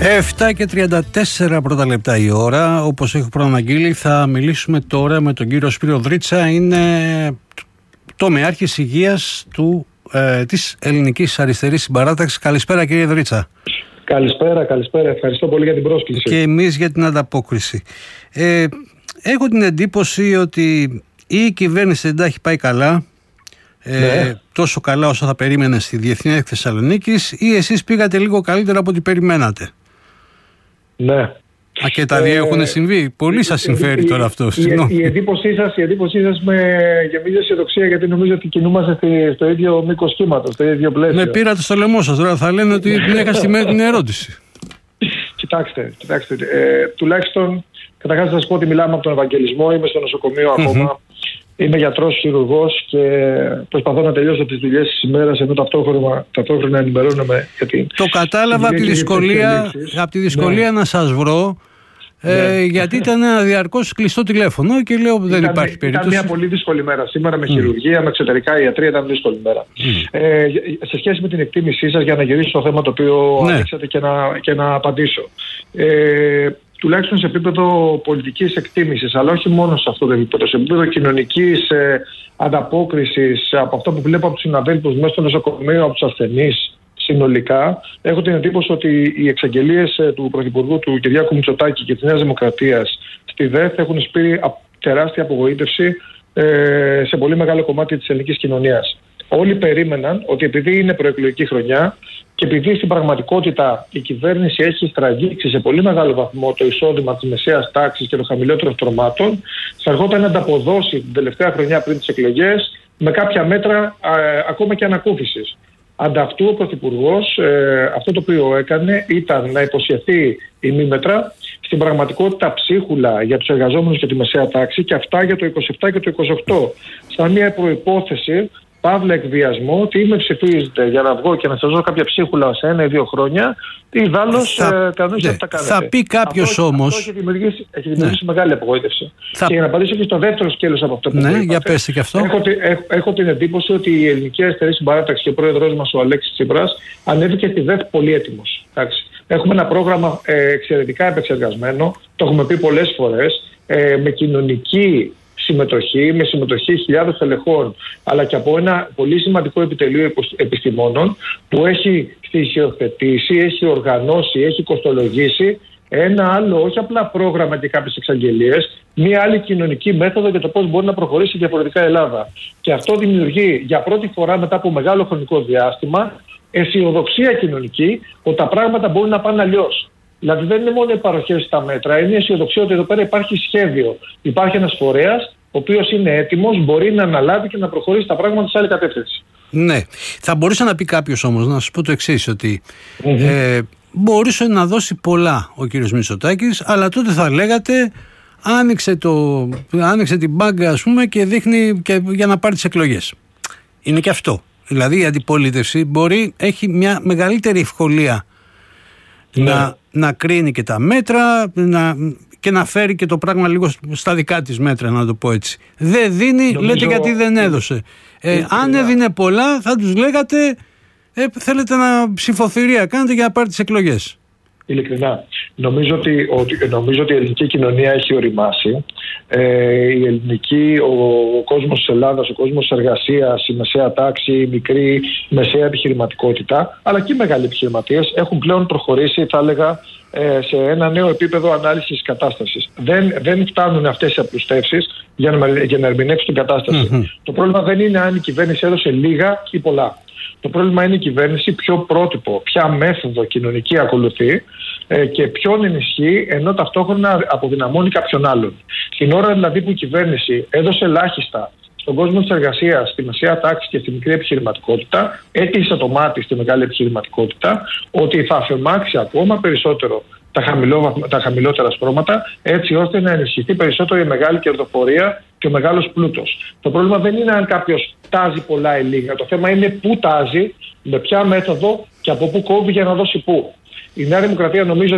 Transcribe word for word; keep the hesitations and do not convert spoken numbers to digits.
επτά και τριάντα τέσσερα πρώτα λεπτά η ώρα. Όπως έχω προαναγγείλει, θα μιλήσουμε τώρα με τον κύριο Σπύρο Δρίτσα. Είναι τομεάρχης υγείας του, ε, της Ελληνικής Αριστερής Συμπαράταξης. Καλησπέρα, κύριε Δρίτσα. Καλησπέρα, καλησπέρα. Ευχαριστώ πολύ για την πρόσκληση. Και εμείς για την ανταπόκριση. Ε, έχω την εντύπωση ότι η κυβέρνηση δεν τα έχει πάει καλά. Ε, ναι. Τόσο καλά όσο θα περίμενε στη Διεθνή Έκθεση Θεσσαλονίκης, ή εσείς πήγατε λίγο καλύτερα από ό,τι περιμένατε? Ναι. Α, και τα δύο ε, έχουν συμβεί. Πολύ σας συμφέρει η, τώρα αυτό. Η, η, η εντύπωσή σας, η εντύπωσή σας με γεμίζει αισιοδοξία, γιατί νομίζω ότι κινούμαστε στο ίδιο μήκος κύματος, στο ίδιο πλαίσιο. Με πήρατε στο λαιμό σας, τώρα θα λένε ότι δεν είχα στη την ερώτηση. Κοιτάξτε, κοιτάξτε ε, τουλάχιστον καταρχάς θα σας πω ότι μιλάμε από τον Ευαγγελισμό, είμαι στο νοσοκομείο ακόμα. Mm-hmm. Είμαι γιατρός, χειρουργός και προσπαθώ να τελειώσω τις δουλειές της ημέρας, ενώ ταυτόχρονα, ταυτόχρονα ενημερώνομαι για την... Το κατάλαβα από τη δυσκολία, από τη δυσκολία ναι. να σας βρω, ναι. ε, γιατί ήταν ένα διαρκώς κλειστό τηλέφωνο και λέω δεν ήταν, υπάρχει περίπτωση. Ήταν μια πολύ δύσκολη μέρα σήμερα με χειρουργία, mm. με εξωτερικά ιατρία, ήταν δύσκολη μέρα. Mm. Ε, σε σχέση με την εκτίμησή σας, για να γυρίσω στο θέμα το οποίο ναι. ανοίξατε και να, και να απαντήσω. Ε, τουλάχιστον σε επίπεδο πολιτικής εκτίμησης, αλλά όχι μόνο σε αυτό το επίπεδο, σε επίπεδο κοινωνικής ε, ανταπόκρισης, από αυτό που βλέπω από τους συναδέλφους μέσα στο νοσοκομείο, από τους ασθενείς συνολικά, έχω την εντύπωση ότι οι εξαγγελίες ε, του Πρωθυπουργού του Κυριάκου Μητσοτάκη και της Νέας Δημοκρατίας στη ΔΕΘ έχουν σπείρει τεράστια απογοήτευση ε, σε πολύ μεγάλο κομμάτι της ελληνικής κοινωνίας. Όλοι περίμεναν ότι επειδή είναι προεκλογική χρονιά και επειδή στην πραγματικότητα η κυβέρνηση έχει στραγγίξει σε πολύ μεγάλο βαθμό το εισόδημα της μεσαίας τάξης και των χαμηλότερων στρωμάτων, θα ερχόταν να ανταποδώσει την τελευταία χρονιά πριν τις εκλογές με κάποια μέτρα α, ακόμα και ανακούφισης. Ανταυτού ο Πρωθυπουργός ε, αυτό το οποίο έκανε ήταν να υποσχεθεί ημίμετρα, στην πραγματικότητα ψίχουλα για τους εργαζόμενους και τη μεσαία τάξη, και αυτά για το είκοσι επτά και το είκοσι οκτώ, σαν μια προϋπόθεση, παύλα εκβιασμό, ότι είμαι ψηφίζετε για να βγω και να σας δώσω κάποια ψίχουλα σε ένα ή δύο χρόνια, ή δάλλως ε, κανονίστε ότι τα κάνετε. Θα πει κάποιος όμως. Αυτό έχει δημιουργήσει, έχει δημιουργήσει ναι. μεγάλη απογοήτευση. Θα... Και για να απαντήσω και στο δεύτερο σκέλος από αυτό που ναι, είπατε, για πέστε και αυτό. Έχω, έχω, έχω την εντύπωση ότι η Ελληνική Αριστερή Συμπαράταξη και ο πρόεδρος μας, ο Αλέξης Τσίπρας, ανέβηκε στη ΔΕΘ πολύ έτοιμος. Έχουμε ένα πρόγραμμα ε, εξαιρετικά επεξεργασμένο, το έχουμε πει πολλές φορές, ε, με κοινωνική συμμετοχή, με συμμετοχή χιλιάδων στελεχών, αλλά και από ένα πολύ σημαντικό επιτελείο επιστημόνων που έχει στοιχειοθετήσει, έχει οργανώσει, έχει κοστολογήσει ένα άλλο, όχι απλά πρόγραμμα και κάποιες εξαγγελίες, μία άλλη κοινωνική μέθοδο για το πώς μπορεί να προχωρήσει διαφορετικά η Ελλάδα. Και αυτό δημιουργεί για πρώτη φορά μετά από μεγάλο χρονικό διάστημα αισιοδοξία κοινωνική ότι τα πράγματα μπορούν να πάνε αλλιώς. Δηλαδή δεν είναι μόνο οι παροχές στα μέτρα, είναι η αισιοδοξία ότι εδώ πέρα υπάρχει σχέδιο. Υπάρχει ένας φορέας ο οποίος είναι έτοιμος, μπορεί να αναλάβει και να προχωρήσει τα πράγματα σε άλλη κατεύθυνση. Ναι. Θα μπορούσε να πει κάποιος όμως, να σας πω το εξής, ότι mm-hmm. ε, μπορούσε να δώσει πολλά ο κύριος Μητσοτάκης, αλλά τότε θα λέγατε άνοιξε, το, άνοιξε την μπάγκα, ας πούμε, και δείχνει και, για να πάρει τις εκλογές. Είναι και αυτό. Δηλαδή η αντιπολίτευση μπορεί, έχει μια μεγαλύτερη ευκολία ναι. να, να κρίνει και τα μέτρα να, και να φέρει και το πράγμα λίγο στα δικά της μέτρα, να το πω έτσι. Δεν δίνει, νομίζω, λέτε γιατί δεν έδωσε. Ε, ε, αν ε, έδινε πολλά θα τους λέγατε ε, θέλετε να ψηφοθυρία κάνετε για να πάρει τις εκλογές. Ειλικρινά. Νομίζω ότι, ότι, νομίζω ότι η ελληνική κοινωνία έχει οριμάσει. Ε, η ελληνική, ο, ο κόσμος της Ελλάδας, ο κόσμος της εργασίας, η μεσαία τάξη, η μικρή, η μεσαία επιχειρηματικότητα, αλλά και οι μεγάλοι επιχειρηματίες έχουν πλέον προχωρήσει, θα έλεγα, ε, σε ένα νέο επίπεδο ανάλυσης της κατάστασης. Δεν, δεν φτάνουν αυτές οι απλουστεύσεις για να, για να ερμηνεύσουν την κατάσταση. Mm-hmm. Το πρόβλημα δεν είναι αν η κυβέρνηση έδωσε λίγα ή πολλά. Το πρόβλημα είναι η κυβέρνηση ποιο πρότυπο, ποια μέθοδο κοινωνική ακολουθεί ε, και ποιον ενισχύει, ενώ ταυτόχρονα αποδυναμώνει κάποιον άλλον. Την ώρα δηλαδή που η κυβέρνηση έδωσε ελάχιστα στον κόσμο της εργασίας, στη μεσαία τάξη και στη μικρή επιχειρηματικότητα, έκλεισε το μάτι στη μεγάλη επιχειρηματικότητα, ότι θα αφαιμάξει ακόμα περισσότερο τα, χαμηλό, τα χαμηλότερα στρώματα, έτσι ώστε να ενισχυθεί περισσότερο η μεγάλη κερδοφορία και ο μεγάλος πλούτος. Το πρόβλημα δεν είναι αν κάποιος τάζει πολλά ή λίγα. Το θέμα είναι πού τάζει, με ποια μέθοδο και από πού κόβει για να δώσει πού. Η Νέα Δημοκρατία νομίζω